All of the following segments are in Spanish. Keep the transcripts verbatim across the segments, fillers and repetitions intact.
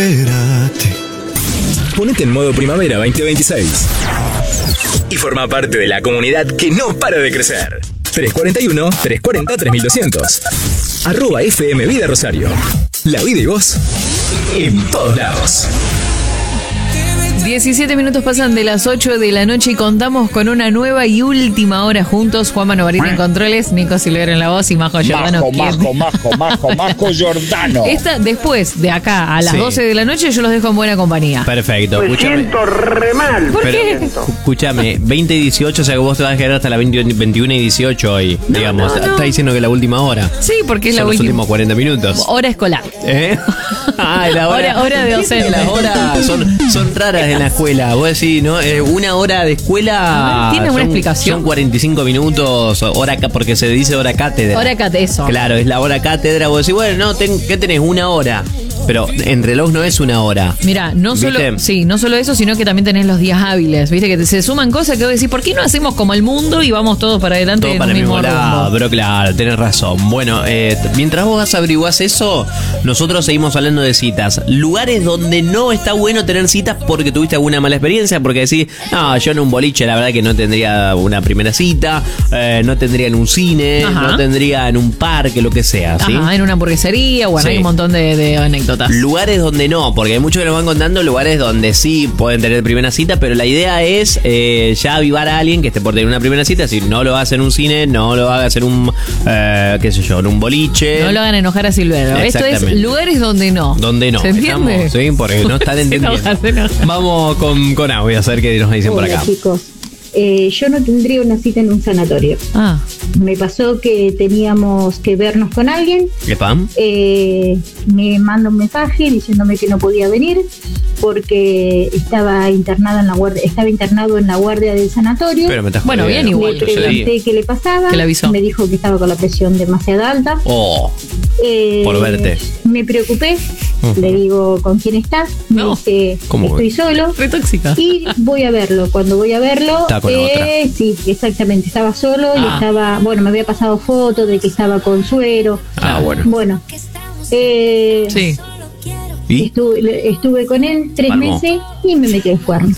Ponete en modo primavera veinte veintiséis y forma parte de la comunidad que no para de crecer. tres cuarenta y uno, tres cuarenta, tres mil doscientos. Arroba F M Vida Rosario. La vida y vos en todos lados. diecisiete minutos pasan de las ocho de la noche y contamos con una nueva y última hora juntos. Juan Manovarita en controles, Nico Silvero en la voz y Majo Giordano. Majo, Majo, Majo, Majo, Majo Giordano. Esta, después de acá a las Sí. doce de la noche, yo los dejo en buena compañía. Perfecto. Me Escúchame. siento re mal. ¿Por Pero, qué? escúchame, veinte y dieciocho, o sea que vos te vas a quedar hasta las veinte, veintiuno y dieciocho hoy, digamos. no, no. Está diciendo que es la última hora. Sí, porque es Son la los última. últimos cuarenta minutos. Hora escolar. ¿Eh? Ah, la hora. Hora- hora de docente. Las horas son, son raras en la escuela. Vos decís, ¿no? Eh, una hora de escuela. ¿Tiene una son- explicación? Son cuarenta y cinco minutos, hora ca- porque se dice hora cátedra. Hora cat, eso. Claro, es la hora cátedra. Vos decís, bueno, no, ten- ¿qué tenés? Una hora. Pero en reloj no es una hora. Mira, no solo, ¿Viste? sí, no solo eso, sino que también tenés los días hábiles. Viste que te- se suman cosas que vos decís, ¿por qué no hacemos como el mundo y vamos todos para adelante Todo en para un el mismo mismo lado, rumbo? pero claro, tenés razón. Bueno, eh, mientras vos averiguás eso, nosotros seguimos hablando de citas. Lugares donde no está bueno tener citas porque tuviste alguna mala experiencia, porque decís, no, yo en un boliche la verdad que no tendría una primera cita, eh, no tendría en un cine, Ajá. no tendría en un parque, lo que sea, ¿sí? Ajá, en una hamburguesería, bueno, Sí. hay un montón de, de anécdotas. Lugares donde no, porque hay muchos que nos van contando lugares donde sí pueden tener primera cita, pero la idea es eh, ya avivar a alguien que esté por tener una primera cita. Si no lo hagas en un cine, no lo hagas en un, eh, qué sé yo, en un boliche. No lo hagan enojar a Silvero. Esto es Exactamente. lugares donde no. Donde no. ¿Se entiende? Estamos, sí, porque no están Se entendiendo. enoja, se enoja. Vamos con, con audio a ver qué nos dicen por Hola acá. chicos, Eh, yo no tendría una cita en un sanatorio. Ah, Me pasó que teníamos que vernos con alguien, ¿Qué pan? eh, me manda un mensaje diciéndome que no podía venir porque estaba internada en la guardia, estaba internado en la guardia del sanatorio. Pero me estás Bueno, jodiendo. bien igual. Le Yo te pregunté digo. qué le pasaba, Que le avisó. me dijo que estaba con la presión demasiado alta. Oh, Eh, Por verte. Me preocupé, Ujú. le digo, ¿con quién estás? Me No. dice, ¿Cómo? estoy solo. re tóxica. Y voy a verlo. Cuando voy a verlo, Estaba con la otra. sí, exactamente, estaba solo y Ah. estaba, bueno, me había pasado fotos de que estaba con suero. ah, bueno. Bueno, eh, Sí. ¿Y? estuve, estuve con él tres Palmó. meses y me metí el cuerno.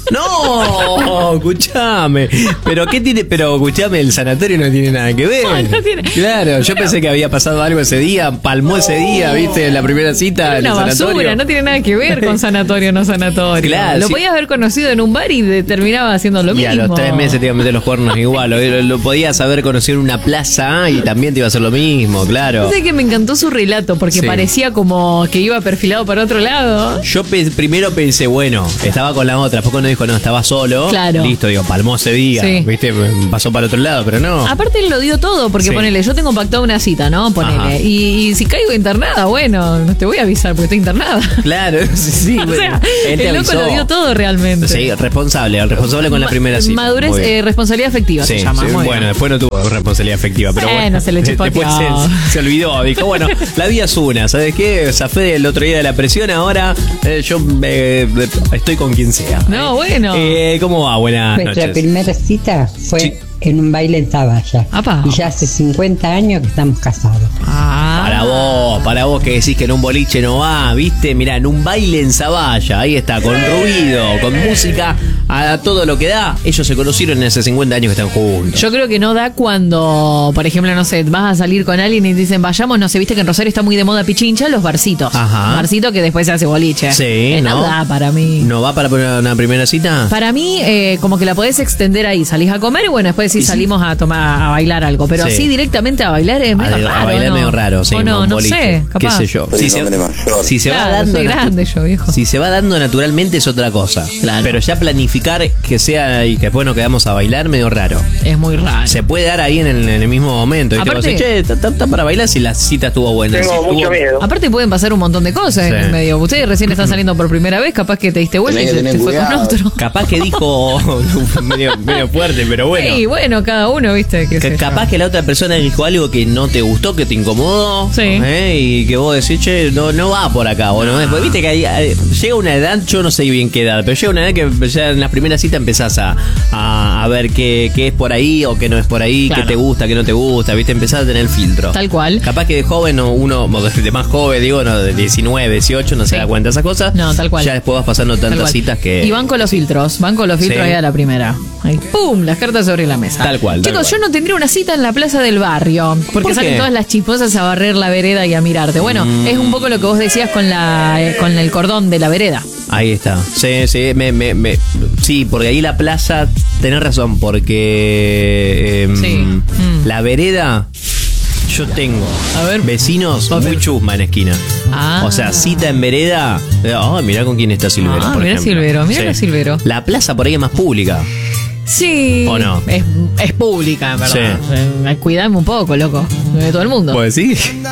No, escuchame. Pero qué tiene, pero escuchame, el sanatorio no tiene nada que ver. No, no tiene- Claro, yo pensé que había pasado algo ese día, palmó ese día, viste, la primera cita en Una el sanatorio. basura, no tiene nada que ver con sanatorio o no sanatorio. Claro, lo sí. podías haber conocido en un bar y de- terminaba haciendo lo Y mismo. a los tres meses te iba a meter los cuernos igual. Lo, lo- lo podías haber conocido en una plaza y también te iba a hacer lo mismo, claro. Sé que me encantó su relato porque Sí. parecía como que iba perfilado para otro lado. Yo pe- primero pensé, bueno, estaba con la otra. Después cuando dijo, no, estaba solo. Claro. Listo, digo, palmó ese día. Sí. Viste, pasó para otro lado, pero no. Aparte él lo dio todo, porque Sí. ponele, yo tengo pactado una cita, ¿no? Ajá. Ponele. Y, y si caigo internada, bueno, no te voy a avisar porque estoy internada. Claro, sí, sí. o sea, él te el loco avisó. lo dio todo realmente. Sí, responsable, el responsable con la Ma- primera cita. Madurez, Muy bien. eh, responsabilidad afectiva Sí, se llama. sí, muy bueno, bien. después no tuvo responsabilidad afectiva, pero Bueno, bueno. se le Después chispoteó. se, se olvidó, dijo, bueno, la vida es una, ¿sabes qué? Zafé el otro día de la presión, ahora eh, yo eh, estoy con quien sea. No, bueno. Eh, ¿Cómo va? Buenas Nuestra noches. primera cita fue Sí. en un baile en Zavalla. Apa. Y ya hace cincuenta años que estamos casados. Ah. Para vos, para vos que decís que en un boliche no va, ¿viste? Mirá, en un baile en Zavalla, ahí está, con ruido, con música, a todo lo que da. Ellos se conocieron en hace cincuenta años que están juntos. Yo creo que no da cuando, por ejemplo, no sé, vas a salir con alguien y dicen, vayamos, no sé, viste que en Rosario está muy de moda pichincha, los barcitos. Ajá. Barcito que después se hace boliche. Sí, Eh, ¿no? No da para mí. ¿No va para poner una primera cita? Para mí, eh, como que la podés extender ahí. Salís a comer y bueno, después sí ¿Y sí? salimos a tomar, a bailar algo. Pero Sí. así directamente a bailar es medio a, raro. a bailar ¿no? medio raro, sí. O no, un no boliche. sé, capaz. Qué sé yo. Soy Si un se, hombre mayor. si se va Claro, dando soy natu- grande yo, viejo. Si se va dando naturalmente es otra cosa. Claro. Pero ya planificar que sea y que después nos quedamos a bailar medio raro. Es muy raro. Se puede dar ahí en el, en el mismo momento. Y te Aparte- vas a decir, che, está- está para bailar si la cita estuvo buena. Tengo si estuvo- mucho miedo. Aparte pueden pasar un montón de cosas en Sí. el medio. Ustedes recién están saliendo por primera vez, capaz que te diste vuelta y Tenés se que te tener fue con cuidado. otro. Capaz que dijo medio, medio fuerte, pero bueno. Sí, bueno, cada uno, viste. qué Que sé yo. capaz que la otra persona dijo algo que no te gustó, que te incomodó, Sí. ¿eh? Y que vos decís, che, no, no va por acá, o no es. Porque viste que hay- hay- llega una edad, yo no sé bien qué edad, pero llega una edad que ya en las primeras citas empezás a, a, a ver qué, qué es por ahí o qué no es por ahí, Claro. qué te gusta, qué no te gusta, ¿viste? Empezás a tener el filtro. Tal cual. Capaz que de joven o uno, o de más joven, digo, no, de diecinueve, dieciocho, no se Sí. da cuenta de esas cosas. No, tal cual. Ya después vas pasando Tal tantas cual. citas que... Y van con los filtros, van con los filtros Sí. ahí a la primera. Ahí, ¡pum! Las cartas sobre la mesa. Tal cual, tal Chicos, cual. yo no tendría una cita en la plaza del barrio, porque ¿Por salen qué? todas las chisposas a barrer la vereda y a mirarte. Bueno, Mm. es un poco lo que vos decías con la eh, con el cordón de la vereda. Ahí está. Sí, sí, me, me, me- sí, porque ahí la plaza, tenés razón, porque em, Sí. Mm. la vereda, yo tengo A ver. vecinos A ver. muy chusma en esquina. Ah. O sea, cita en vereda. Ah, mirá con quién está Silvero. Ah, por mirá ejemplo. Silvero, mirá la Silvero. La plaza por ahí es más pública. Sí. ¿O no? Es, es pública, en verdad. Sí. Eh, cuidame un poco, loco. De todo el mundo. Pues sí.